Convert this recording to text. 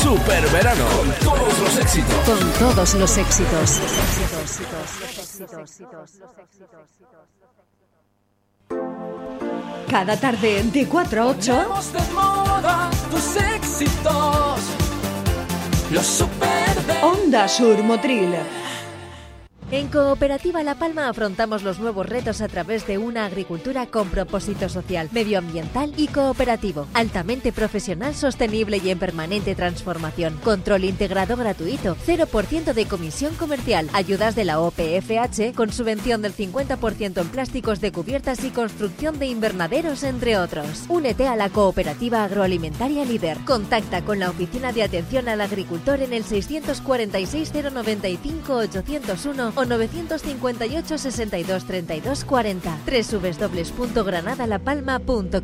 Super verano. Con todos los éxitos. Con todos los éxitos. Cada tarde de 4 a 8. Ponemos de moda tus éxitos. Los super de Onda Sur Motril. En Cooperativa La Palma afrontamos los nuevos retos a través de una agricultura con propósito social, medioambiental y cooperativo, altamente profesional, sostenible y en permanente transformación. Control integrado gratuito, 0% de comisión comercial, ayudas de la OPFH con subvención del 50% en plásticos de cubiertas y construcción de invernaderos, entre otros. Únete a la Cooperativa Agroalimentaria Líder. Contacta con la Oficina de Atención al Agricultor en el 646 095 801 o 958 62 32 40. www.granadalapalma.com